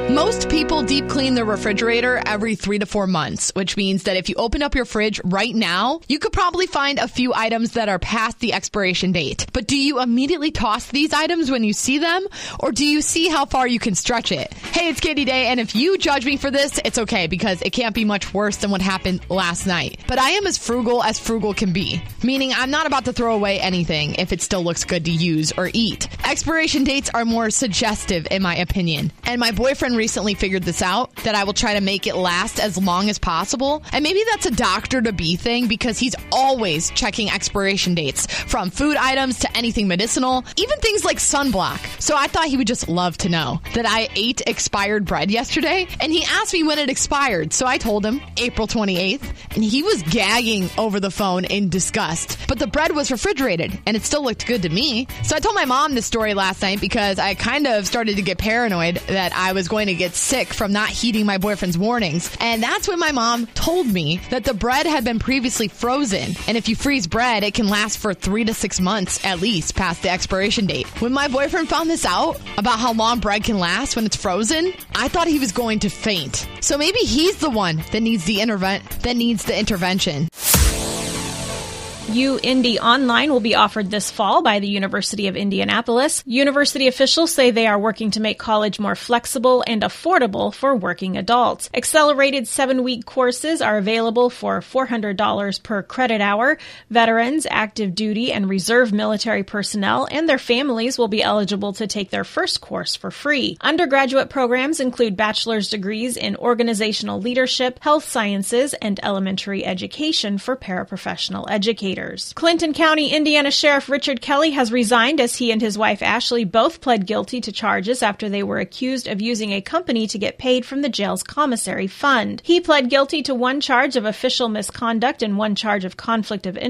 Most people deep clean their refrigerator every 3 to 4 months, which means that if you open up your fridge right now, you could probably find a few items that are past the expiration date. But do you immediately toss these items when you see them, or do you see how far you can stretch it? Hey, it's Candy Day, and if you judge me for this, it's okay, because it can't be much worse than what happened last night. But I am as frugal can be, meaning I'm not about to throw away anything if it still looks good to use or eat. Expiration dates are more suggestive, in my opinion, and my boyfriend recently figured this out, that I will try to make it last as long as possible. And maybe that's a doctor-to-be thing, because he's always checking expiration dates, from food items to anything medicinal, even things like sunblock. So I thought he would just love to know that I ate expired bread yesterday, and he asked me when it expired. So I told him April 28th, and he was gagging over the phone in disgust. But the bread was refrigerated, and it still looked good to me. So I told my mom this story last night, because I kind of started to get paranoid that I was going to get sick from not heeding my boyfriend's warnings. And that's when my mom told me that the bread had been previously frozen. And if you freeze bread, it can last for 3 to 6 months at least past the expiration date. When my boyfriend found this out about how long bread can last when it's frozen, I thought he was going to faint. So maybe he's the one that needs the intervention. UIndy Online will be offered this fall by the University of Indianapolis. University officials say they are working to make college more flexible and affordable for working adults. Accelerated 7-week courses are available for $400 per credit hour. Veterans, active duty, and reserve military personnel and their families will be eligible to take their first course for free. Undergraduate programs include bachelor's degrees in organizational leadership, health sciences, and elementary education for paraprofessional educators. Clinton County, Indiana Sheriff Richard Kelly has resigned as he and his wife Ashley both pled guilty to charges after they were accused of using a company to get paid from the jail's commissary fund. He pled guilty to one charge of official misconduct and one charge of conflict of interest.